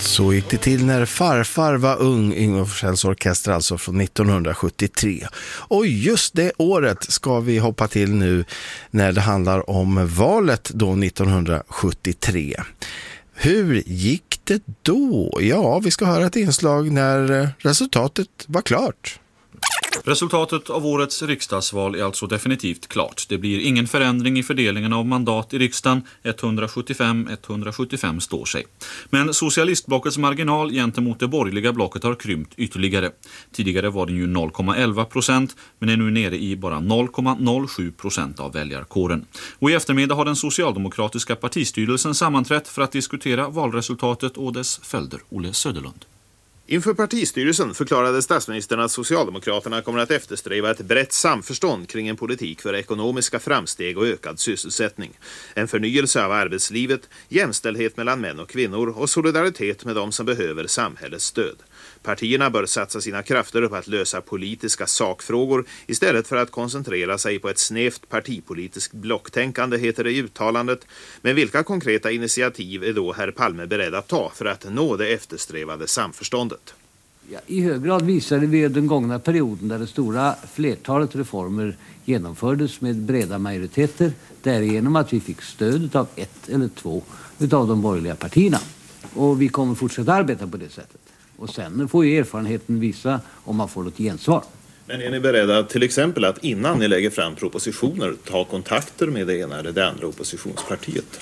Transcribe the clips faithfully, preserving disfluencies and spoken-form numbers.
Så gick det till när farfar var ung, Yngve Forssells orkester alltså från nittonhundrasjuttiotre. Och just det året ska vi hoppa till nu när det handlar om valet då nittonhundrasjuttiotre. Hur gick det då? Ja, vi ska höra ett inslag när resultatet var klart. Resultatet av årets riksdagsval är alltså definitivt klart. Det blir ingen förändring i fördelningen av mandat i riksdagen. etthundrasjuttiofem etthundrasjuttiofem står sig. Men socialistblockets marginal gentemot det borgerliga blocket har krympt ytterligare. Tidigare var den ju noll komma elva procent men är nu nere i bara noll komma noll sju procent av väljarkåren. Och i eftermiddag har den socialdemokratiska partistyrelsen sammanträtt för att diskutera valresultatet och dess följder. Olle Söderlund. Inför partistyrelsen förklarade statsministern att Socialdemokraterna kommer att eftersträva ett brett samförstånd kring en politik för ekonomiska framsteg och ökad sysselsättning. En förnyelse av arbetslivet, jämställdhet mellan män och kvinnor och solidaritet med de som behöver samhällets stöd. Partierna bör satsa sina krafter på att lösa politiska sakfrågor istället för att koncentrera sig på ett snävt partipolitiskt blocktänkande, heter det i uttalandet. Men vilka konkreta initiativ är då herr Palme beredd att ta för att nå det eftersträvade samförståndet? Ja, i hög grad visade vi den gångna perioden där det stora flertalet reformer genomfördes med breda majoriteter, därigenom att vi fick stöd av ett eller två av de borgerliga partierna. Och vi kommer fortsätta arbeta på det sättet. Och sen får ju erfarenheten visa om man får något gensvar. Men är ni beredda till exempel att innan ni lägger fram propositioner ta kontakter med det ena eller det andra oppositionspartiet?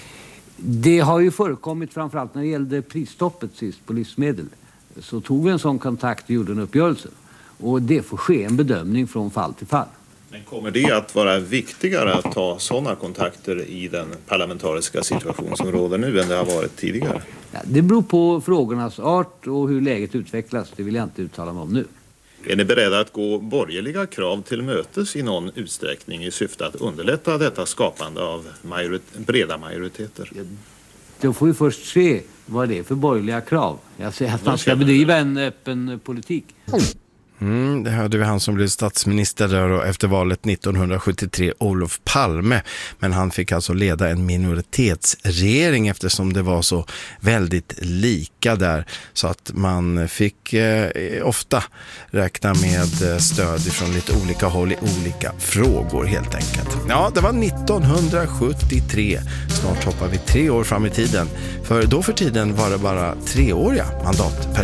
Det har ju förekommit framförallt när det gällde prisstoppet sist på livsmedel. Så tog vi en sån kontakt och gjorde en uppgörelse. Och det får ske en bedömning från fall till fall. Men kommer det att vara viktigare att ta sådana kontakter i den parlamentariska situation som råder nu än det har varit tidigare? Ja, det beror på frågornas art och hur läget utvecklas. Det vill jag inte uttala mig om nu. Är ni beredda att gå borgerliga krav till mötes i någon utsträckning i syfte att underlätta detta skapande av majorit- breda majoriteter? Ja, då får vi först se vad det är för borgerliga krav. Jag säger att man ska bedriva en öppen politik. Mm, det hörde vi han som blev statsminister där och efter valet nittonhundrasjuttiotre, Olof Palme. Men han fick alltså leda en minoritetsregering eftersom det var så väldigt lika där. Så att man fick eh, ofta räkna med stöd från lite olika håll i olika frågor helt enkelt. Ja, det var nittonhundrasjuttiotre. Snart hoppar vi tre år fram i tiden. För då för tiden var det bara treåriga mandatperioder.